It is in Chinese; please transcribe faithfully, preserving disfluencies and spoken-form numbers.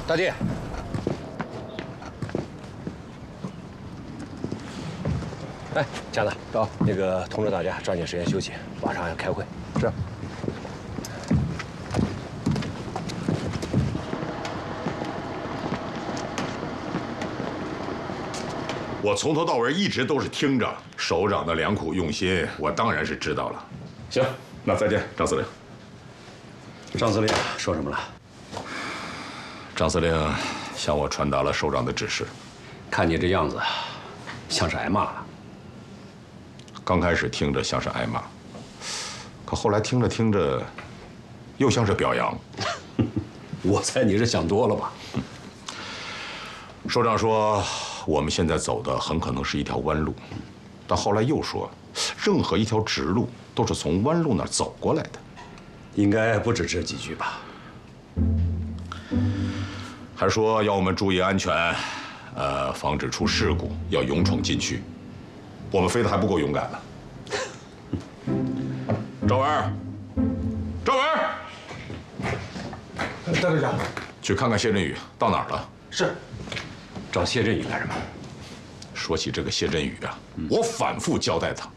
大弟。哎，强子，到那个通知大家抓紧时间休息，晚上要开会。是。 我从头到尾一直都是听着首长的良苦用心，我当然是知道了。行，那再见，张司令。 张司令说什么了？ 张司令向我传达了首长的指示。 看你这样子，像是挨骂了。 刚开始听着像是挨骂，可后来听着听着，又像是表扬。 我猜你是想多了吧？ 首长说，我们现在走的很可能是一条弯路，但后来又说，任何一条直路都是从弯路那儿走过来的。 应该不止这几句吧？ 还说要我们注意安全，呃，防止出事故，要勇闯禁区。我们飞得还不够勇敢呢。赵文，赵文， 大队长， 去看看谢振宇到哪儿了。 是。 找谢振宇干什么？ 说起这个谢振宇啊，我反复交代他，